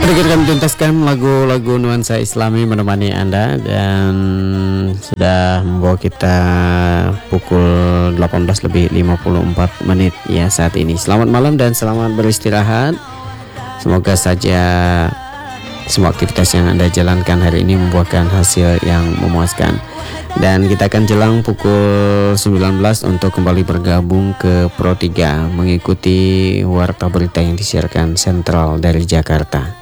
Terakhir kami tuntaskan lagu-lagu nuansa Islami menemani Anda, dan sudah membawa kita pukul 18:54 ya saat ini. Selamat malam dan selamat beristirahat. Semoga saja semua aktivitas yang Anda jalankan hari ini membuahkan hasil yang memuaskan. Dan kita akan jelang pukul 19 untuk kembali bergabung ke Pro 3 mengikuti warta berita yang disiarkan sentral dari Jakarta.